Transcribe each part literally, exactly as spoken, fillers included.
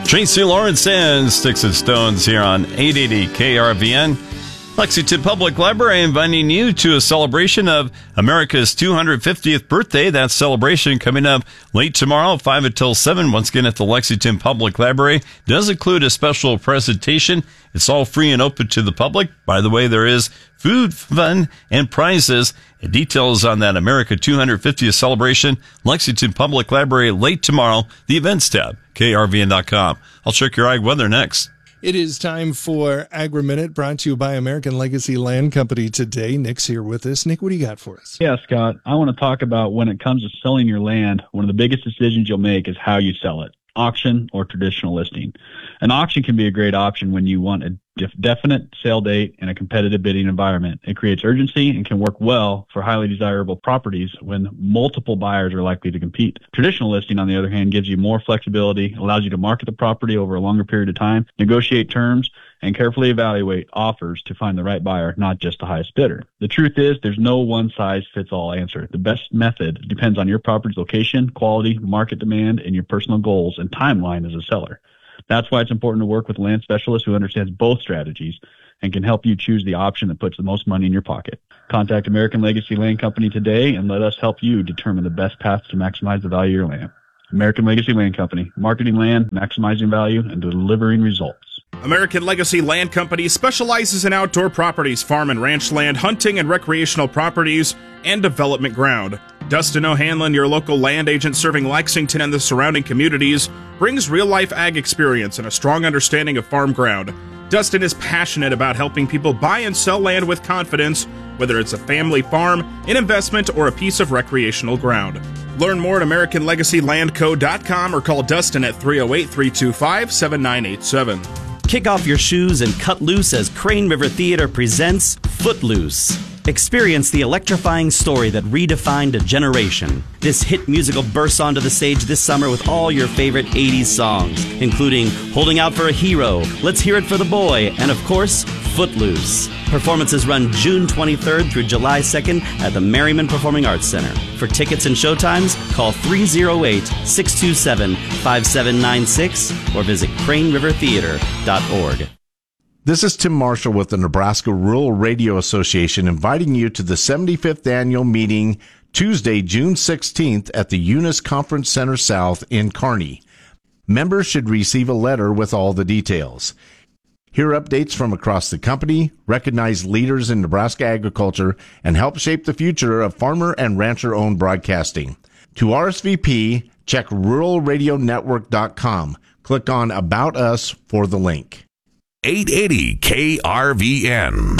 Tracy Lawrence and Sticks and Stones here on eight eighty K R V N. Lexington Public Library inviting you to a celebration of America's two hundred fiftieth birthday. That celebration coming up late tomorrow, five until seven, once again at the Lexington Public Library. Does include a special presentation. It's all free and open to the public. By the way, there is food, fun, and prizes. And details on that America two hundred fiftieth celebration, Lexington Public Library, late tomorrow, the events tab, K R V N dot com. I'll check your ag weather next. It is time for Agri-Minute, brought to you by American Legacy Land Company today. Nick's here with us. Nick, what do you got for us? Yeah, Scott, I want to talk about when it comes to selling your land, one of the biggest decisions you'll make is how you sell it, auction or traditional listing. An auction can be a great option when you want a def- definite sale date and a competitive bidding environment. It creates urgency and can work well for highly desirable properties when multiple buyers are likely to compete. Traditional listing, on the other hand, gives you more flexibility, allows you to market the property over a longer period of time, negotiate terms, and carefully evaluate offers to find the right buyer, not just the highest bidder. The truth is, there's no one-size-fits-all answer. The best method depends on your property's location, quality, market demand, and your personal goals and timeline as a seller. That's why it's important to work with a land specialist who understands both strategies and can help you choose the option that puts the most money in your pocket. Contact American Legacy Land Company today and let us help you determine the best path to maximize the value of your land. American Legacy Land Company, marketing land, maximizing value, and delivering results. American Legacy Land Company specializes in outdoor properties, farm and ranch land, hunting and recreational properties, and development ground. Dustin O'Hanlon, your local land agent serving Lexington and the surrounding communities, brings real-life ag experience and a strong understanding of farm ground. Dustin is passionate about helping people buy and sell land with confidence, whether it's a family farm, an investment, or a piece of recreational ground. Learn more at American Legacy Land Co dot com or call Dustin at three oh eight, three two five, seven nine eight seven. Kick off your shoes and cut loose as Crane River Theater presents Footloose. Experience the electrifying story that redefined a generation. This hit musical bursts onto the stage this summer with all your favorite eighties songs, including Holding Out for a Hero, Let's Hear It for the Boy, and of course, Footloose. Performances run June twenty-third through July second at the Merriman Performing Arts Center. For tickets and showtimes, call three oh eight, six two seven, five seven nine six or visit crane river theater dot org. This is Tim Marshall with the Nebraska Rural Radio Association inviting you to the seventy-fifth annual meeting Tuesday, June sixteenth at the Eunice Conference Center South in Kearney. Members should receive a letter with all the details. Hear updates from across the company, recognize leaders in Nebraska agriculture, and help shape the future of farmer and rancher-owned broadcasting. To R S V P, check rural radio network dot com. Click on About Us for the link. eight eighty K R V N.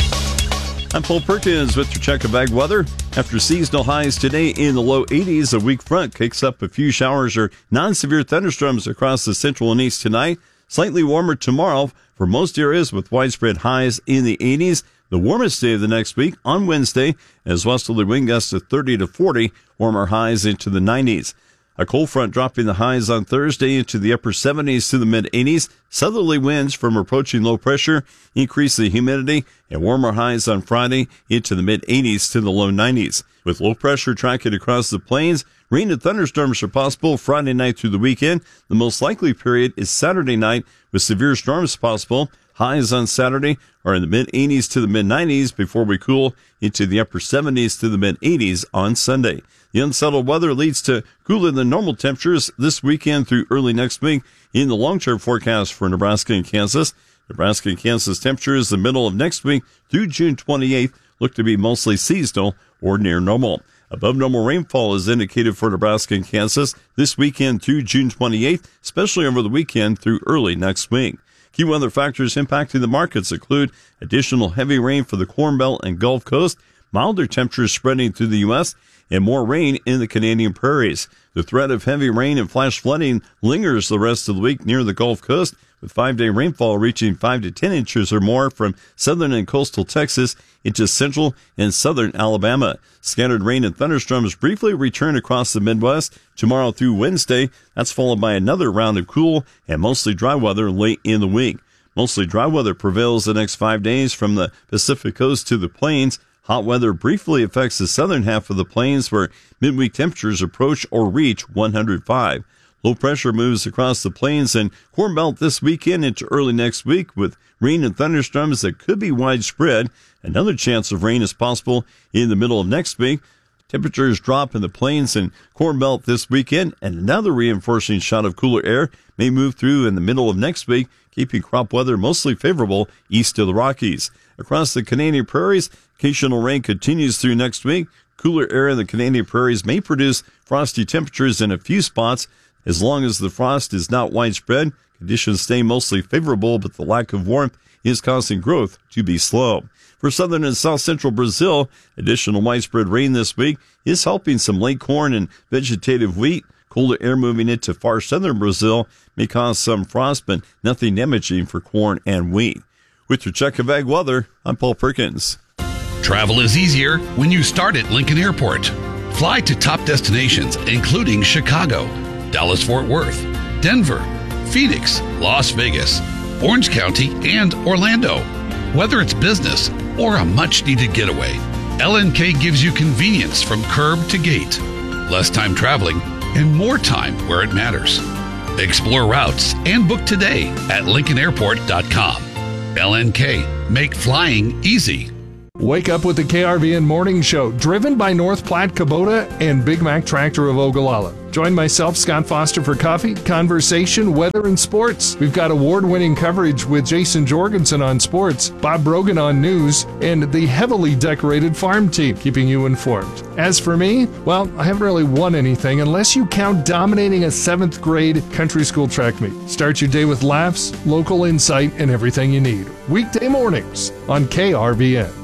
I'm Paul Perkins with your check of ag weather. After seasonal highs today in the low eighties, a weak front kicks up a few showers or non-severe thunderstorms across the central and east tonight. Slightly warmer tomorrow for most areas with widespread highs in the eighties. The warmest day of the next week on Wednesday as westerly wind gusts of thirty to forty, warmer highs into the nineties. A cold front dropping the highs on Thursday into the upper seventies to the mid-eighties. Southerly winds from approaching low pressure increase the humidity, and warmer highs on Friday into the mid-eighties to the low nineties. With low pressure tracking across the plains, rain and thunderstorms are possible Friday night through the weekend. The most likely period is Saturday night with severe storms possible. Highs on Saturday are in the mid-eighties to the mid-nineties before we cool into the upper seventies to the mid-eighties on Sunday. The unsettled weather leads to cooler than normal temperatures this weekend through early next week in the long-term forecast for Nebraska and Kansas. Nebraska and Kansas temperatures the middle of next week through June twenty-eighth look to be mostly seasonal or near normal. Above normal rainfall is indicated for Nebraska and Kansas this weekend through June twenty-eighth, especially over the weekend through early next week. Key weather factors impacting the markets include additional heavy rain for the Corn Belt and Gulf Coast, milder temperatures spreading through the U S, and more rain in the Canadian prairies. The threat of heavy rain and flash flooding lingers the rest of the week near the Gulf Coast, with five-day rainfall reaching five to ten inches or more from southern and coastal Texas into central and southern Alabama. Scattered rain and thunderstorms briefly return across the Midwest tomorrow through Wednesday. That's followed by another round of cool and mostly dry weather late in the week. Mostly dry weather prevails the next five days from the Pacific coast to the plains. Hot weather briefly affects the southern half of the plains where midweek temperatures approach or reach one hundred five. Low pressure moves across the plains and Corn Belt this weekend into early next week with rain and thunderstorms that could be widespread. Another chance of rain is possible in the middle of next week. Temperatures drop in the plains and Corn Belt this weekend, and another reinforcing shot of cooler air may move through in the middle of next week, keeping crop weather mostly favorable east of the Rockies. Across the Canadian prairies, occasional rain continues through next week. Cooler air in the Canadian prairies may produce frosty temperatures in a few spots. As long as the frost is not widespread, conditions stay mostly favorable, but the lack of warmth is causing growth to be slow. For southern and south central Brazil, additional widespread rain this week is helping some late corn and vegetative wheat. Colder air moving into far southern Brazil may cause some frost, but nothing damaging for corn and wheat. With your check of ag weather, I'm Paul Perkins. Travel is easier when you start at Lincoln Airport. Fly to top destinations, including Chicago, Dallas-Fort Worth, Denver, Phoenix, Las Vegas, Orange County, and Orlando. Whether it's business or a much-needed getaway, L N K gives you convenience from curb to gate, less time traveling, and more time where it matters. Explore routes and book today at lincoln airport dot com. L N K, make flying easy. Wake up with the K R V N Morning Show, driven by North Platte Kubota and Big Mac Tractor of Ogallala. Join myself, Scott Foster, for coffee, conversation, weather, and sports. We've got award-winning coverage with Jason Jorgensen on sports, Bob Brogan on news, and the heavily decorated farm team, keeping you informed. As for me, well, I haven't really won anything unless you count dominating a seventh grade country school track meet. Start your day with laughs, local insight, and everything you need. Weekday mornings on K R V N.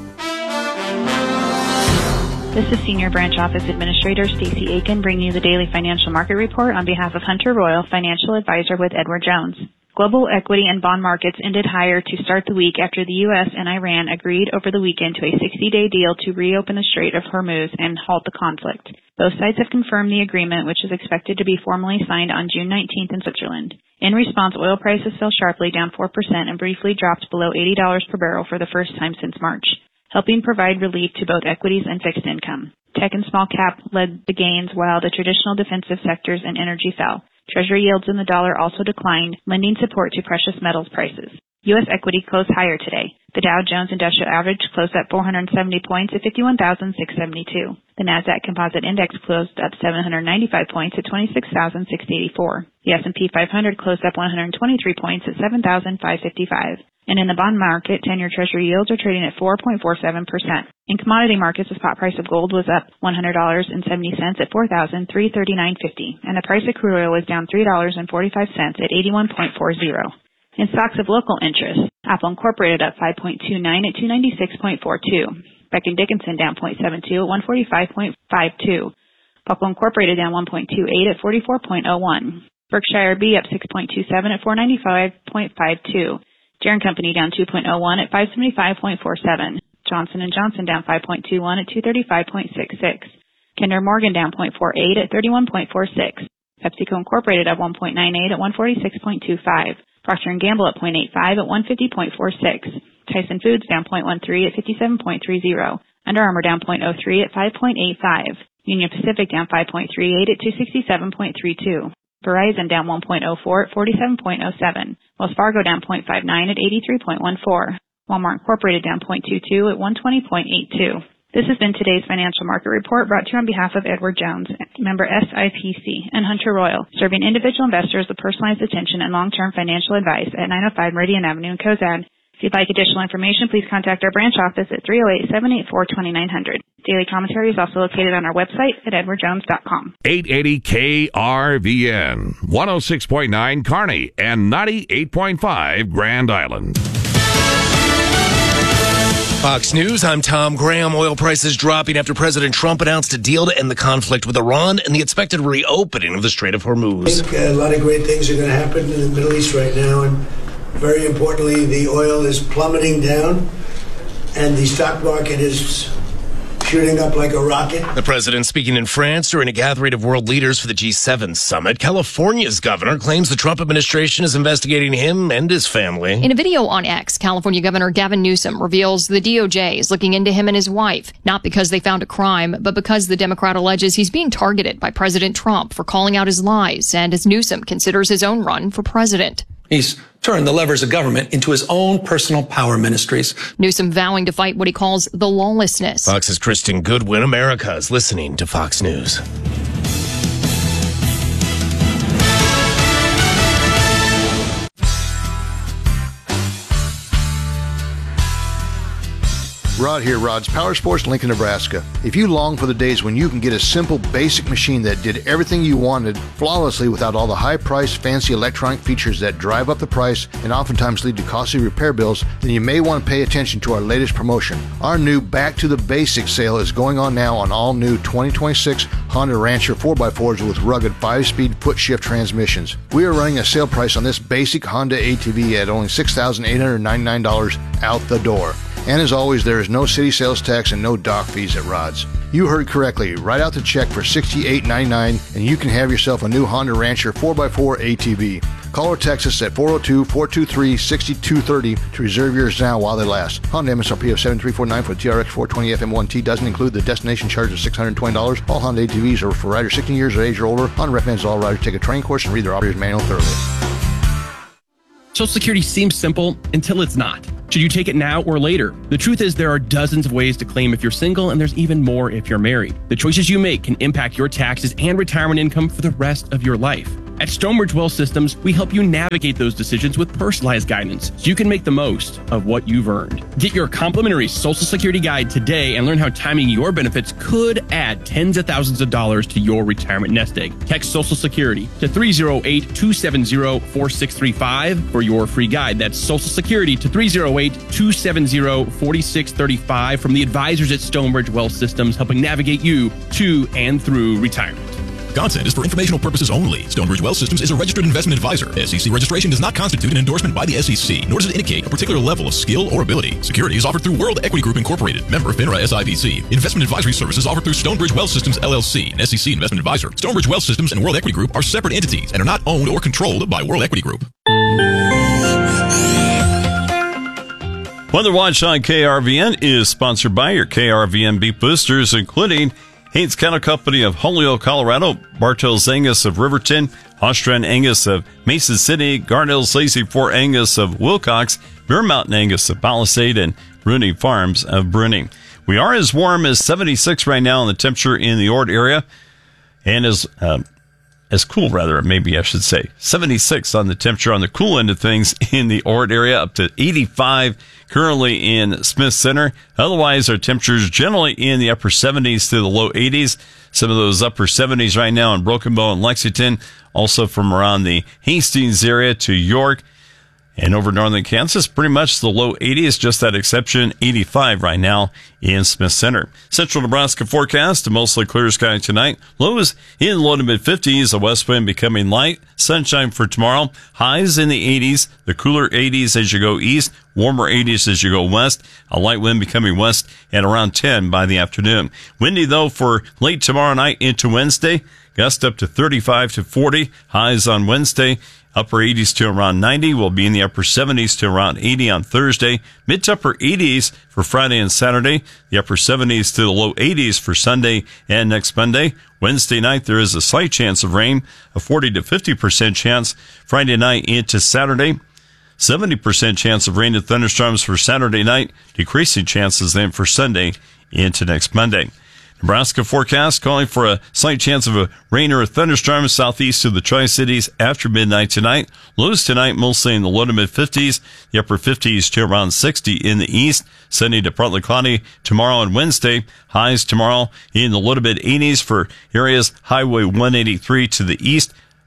This is Senior Branch Office Administrator Stacy Aiken bringing you the daily financial market report on behalf of Hunter Royal, financial advisor with Edward Jones. Global equity and bond markets ended higher to start the week after the U S and Iran agreed over the weekend to a sixty-day deal to reopen the Strait of Hormuz and halt the conflict. Both sides have confirmed the agreement, which is expected to be formally signed on June nineteenth in Switzerland. In response, oil prices fell sharply, down four percent, and briefly dropped below eighty dollars per barrel for the first time since March, helping provide relief to both equities and fixed income. Tech and small cap led the gains, while the traditional defensive sectors and energy fell. Treasury yields in the dollar also declined, lending support to precious metals prices. U S equity closed higher today. The Dow Jones Industrial Average closed at four hundred seventy points at fifty-one thousand six hundred seventy-two. The Nasdaq Composite Index closed up seven hundred ninety-five points at twenty-six thousand six hundred eighty-four. The S and P five hundred closed up one hundred twenty-three points at seven thousand five hundred fifty-five. And in the bond market, ten-year Treasury yields are trading at four point four seven percent. In commodity markets, the spot price of gold was up one hundred dollars and seventy cents at four thousand three hundred thirty-nine dollars and fifty cents, and the price of crude oil was down three dollars and forty-five cents at eighty-one point four zero. In stocks of local interest, Apple Incorporated up five point two nine at two ninety-six point four two. Becton Dickinson down zero point seven two at one forty-five point five two. Buckle Incorporated down one point two eight at forty-four point oh one. Berkshire B up six point two seven at four ninety-five point five two. Jaron Company down two point oh one at five seventy-five point four seven. Johnson and Johnson down five point two one at two thirty-five point six six. Kinder Morgan down zero point four eight at thirty-one point four six. PepsiCo Incorporated up one point nine eight at one forty-six point two five. Procter and Gamble up zero point eight five at one fifty point four six. Tyson Foods down zero point one three at fifty-seven point three zero. Under Armour down zero point oh three at five point eight five. Union Pacific down five point three eight at two sixty-seven point three two. Verizon down one point oh four at forty-seven point oh seven. Wells Fargo down zero point five nine at eighty-three point one four. Walmart Incorporated down zero point two two at one twenty point eight two. This has been today's financial market report brought to you on behalf of Edward Jones, member S I P C, and Hunter Royal, serving individual investors with personalized attention and long-term financial advice at nine oh five Meridian Avenue in Cozad. If you'd like additional information, please contact our branch office at three oh eight, seven eight four, two nine zero zero. Daily commentary is also located on our website at edward jones dot com. eight eighty K R V N, one oh six point nine Kearney, and ninety-eight point five Grand Island. Fox News, I'm Tom Graham. Oil prices dropping after President Trump announced a deal to end the conflict with Iran and the expected reopening of the Strait of Hormuz. I think a lot of great things are going to happen in the Middle East right now, and very importantly, the oil is plummeting down, and the stock market is shooting up like a rocket. The president speaking in France during a gathering of world leaders for the G seven summit. California's governor claims the Trump administration is investigating him and his family. In a video on X, California Governor Gavin Newsom reveals the D O J is looking into him and his wife, not because they found a crime, but because the Democrat alleges he's being targeted by President Trump for calling out his lies, and as Newsom considers his own run for president. He's turned the levers of government into his own personal power ministries. Newsom vowing to fight what he calls the lawlessness. Fox's Kristen Goodwin. America is listening to Fox News. Rod here, Rod's Power Sports, Lincoln, Nebraska. If you long for the days when you can get a simple, basic machine that did everything you wanted flawlessly without all the high-priced, fancy electronic features that drive up the price and oftentimes lead to costly repair bills, then you may want to pay attention to our latest promotion. Our new Back to the Basics sale is going on now on all new twenty twenty-six Honda Rancher four by fours with rugged five-speed foot-shift transmissions. We are running a sale price on this basic Honda A T V at only six thousand eight hundred ninety-nine dollars out the door. And as always, there is no city sales tax and no dock fees at Rod's. You heard correctly. Write out the check for sixty-eight ninety-nine and you can have yourself a new Honda Rancher four by four A T V. Call or text us at four oh two, four two three, six two three oh to reserve yours now while they last. Honda M S R P of seven three four nine for the T R X four twenty F M one T doesn't include the destination charge of six hundred twenty dollars. All Honda A T Vs are for riders sixteen years of age or older. Honda recommends all riders take a training course and read their operator's manual thoroughly. Social Security seems simple until it's not. Should you take it now or later? The truth is there are dozens of ways to claim if you're single, and there's even more if you're married. The choices you make can impact your taxes and retirement income for the rest of your life. At Stonebridge Wealth Systems, we help you navigate those decisions with personalized guidance so you can make the most of what you've earned. Get your complimentary Social Security guide today and learn how timing your benefits could add tens of thousands of dollars to your retirement nest egg. Text Social Security to three oh eight, two seven oh, four six three five for your free guide. That's Social Security to three oh eight, two seven oh, four six three five from the advisors at Stonebridge Wealth Systems, helping navigate you to and through retirement. Content is for informational purposes only. Stonebridge Wealth Systems is a registered investment advisor. S E C registration does not constitute an endorsement by the S E C, nor does it indicate a particular level of skill or ability. Securities offered through World Equity Group Incorporated, member FINRA S I P C. Investment advisory services offered through Stonebridge Wealth Systems L L C, an S E C investment advisor. Stonebridge Wealth Systems and World Equity Group are separate entities and are not owned or controlled by World Equity Group. Weather Watch on K R V N is sponsored by your K R V N beef boosters, including Haines Cattle Company of Holyoke, Colorado, Bartels Angus of Riverton, Austrian Angus of Mason City, Garnell's Lazy Four Angus of Wilcox, Bear Mountain Angus of Palisade, and Rooney Farms of Bruning. We are as warm as seventy-six right now in the temperature in the Ord area, and as uh, as cool, rather, maybe I should say, seventy-six on the temperature on the cool end of things in the Ord area, up to eighty-five currently in Smith Center. Otherwise, our temperatures generally in the upper seventies to the low eighties. Some of those upper seventies right now in Broken Bow and Lexington, also from around the Hastings area to York. And over northern Kansas, pretty much the low eighties, just that exception, eighty-five right now in Smith Center. Central Nebraska forecast, a mostly clear sky tonight. Lows in low to mid fifties, a west wind becoming light. Sunshine for tomorrow. Highs in the eighties, the cooler eighties as you go east, warmer eighties as you go west. A light wind becoming west at around ten by the afternoon. Windy, though, for late tomorrow night into Wednesday. Gust up to thirty-five to forty. Highs on Wednesday. Upper eighties to around ninety. Will be in the upper seventies to around eighty on Thursday. Mid to upper eighties for Friday and Saturday. The upper seventies to the low eighties for Sunday and next Monday. Wednesday night, there is a slight chance of rain, a forty to fifty percent chance. Friday night into Saturday, seventy percent chance of rain and thunderstorms for Saturday night. Decreasing chances then for Sunday into next Monday. Nebraska forecast calling for a slight chance of a rain or a thunderstorm southeast of the Tri-Cities after midnight tonight. Lows tonight mostly in the low to mid fifties, the upper fifties to around sixty in the east. Sunny to partly cloudy tomorrow and Wednesday. Highs tomorrow in the low to mid eighties for areas Highway one eighty-three to the east.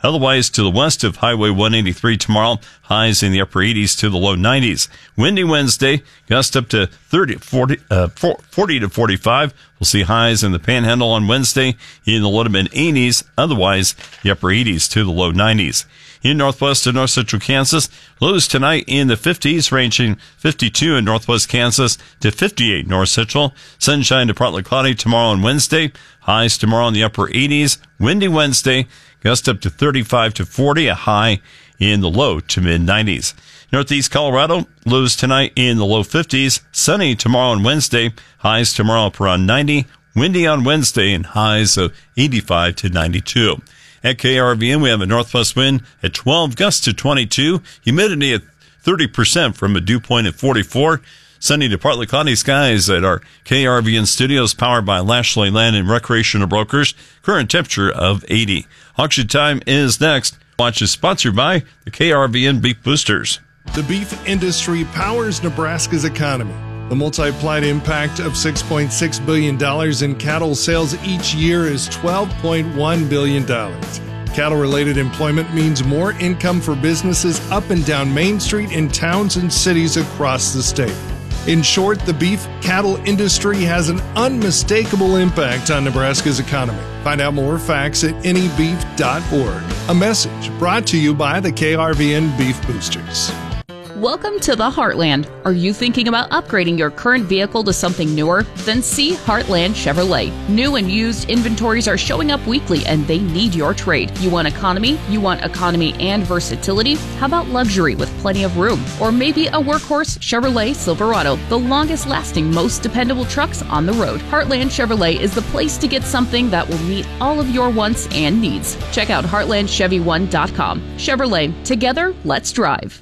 Otherwise, to the west of Highway one eighty-three tomorrow, highs in the upper eighties to the low nineties. Windy Wednesday, gust up to thirty, forty, uh, forty to forty-five. We'll see highs in the Panhandle on Wednesday in the low to mid eighties. Otherwise, the upper eighties to the low nineties. In northwest and north central Kansas, lows tonight in the fifties, ranging fifty-two in northwest Kansas to fifty-eight north central. Sunshine to partly cloudy tomorrow and Wednesday. Highs tomorrow in the upper eighties. Windy Wednesday, gust up to thirty-five to forty, a high in the low to mid nineties. Northeast Colorado, lows tonight in the low fifties. Sunny tomorrow and Wednesday. Highs tomorrow up around ninety. Windy on Wednesday and highs of eighty-five to ninety-two. At K R V N, we have a northwest wind at twelve, gusts to twenty-two, humidity at thirty percent from a dew point at forty-four. Sunny to partly cloudy skies at our K R V N studios, powered by Lashley Land and Recreational Brokers. Current temperature of eighty. Auction time is next. Watch is sponsored by the K R V N Beef Boosters. The beef industry powers Nebraska's economy. The multiplied impact of six point six billion dollars in cattle sales each year is twelve point one billion dollars. Cattle-related employment means more income for businesses up and down Main Street in towns and cities across the state. In short, the beef cattle industry has an unmistakable impact on Nebraska's economy. Find out more facts at any beef dot org. A message brought to you by the K R V N Beef Boosters. Welcome to the Heartland. Are you thinking about upgrading your current vehicle to something newer? Then see Heartland Chevrolet. New and used inventories are showing up weekly and they need your trade. You want economy? You want economy and versatility? How about luxury with plenty of room? Or maybe a workhorse Chevrolet Silverado, the longest lasting, most dependable trucks on the road. Heartland Chevrolet is the place to get something that will meet all of your wants and needs. Check out heartland chevy one dot com. Chevrolet, together, let's drive.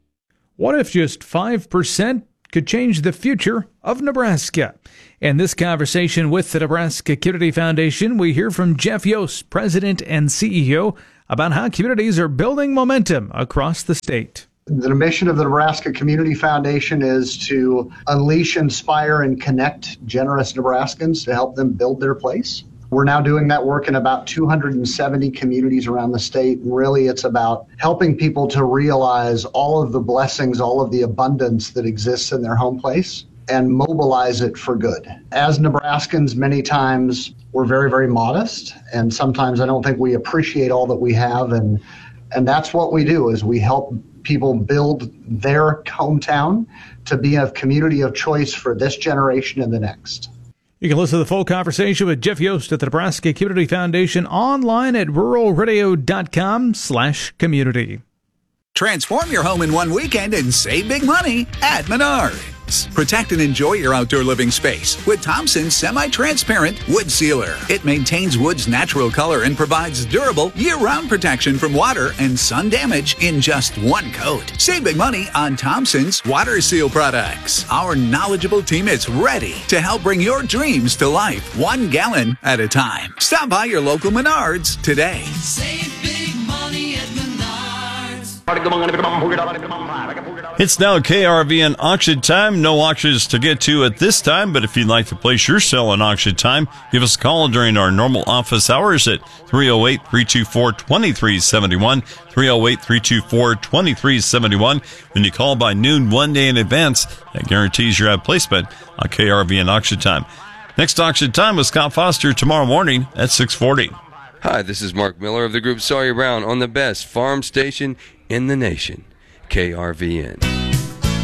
What if just five percent could change the future of Nebraska? In this conversation with the Nebraska Community Foundation, we hear from Jeff Yost, President and C E O, about how communities are building momentum across the state. The mission of the Nebraska Community Foundation is to unleash, inspire, and connect generous Nebraskans to help them build their place. We're now doing that work in about two hundred seventy communities around the state. And really, it's about helping people to realize all of the blessings, all of the abundance that exists in their home place and mobilize it for good. As Nebraskans, many times we're very, very modest. And sometimes I don't think we appreciate all that we have. And, and that's what we do, is we help people build their hometown to be a community of choice for this generation and the next. You can listen to the full conversation with Jeff Yost at the Nebraska Community Foundation online at rural radio dot com slash community. Transform your home in one weekend and save big money at Menards. Protect and enjoy your outdoor living space with Thompson's semi-transparent wood sealer. It maintains wood's natural color and provides durable year-round protection from water and sun damage in just one coat. Save big money on Thompson's water seal products. Our knowledgeable team is ready to help bring your dreams to life, one gallon at a time. Stop by your local Menards today. Save big money at Menards. It's now K R V N auction time. No auctions to get to at this time, but if you'd like to place your sale on auction time, give us a call during our normal office hours at three oh eight, three two four, two three seven one, three oh eight, three two four, two three seven one. When you call by noon one day in advance, that guarantees your ad placement on K R V N auction time. Next auction time with Scott Foster tomorrow morning at six forty. Hi, this is Mark Miller of the group Sawyer Brown on the best farm station in the nation, K R V N.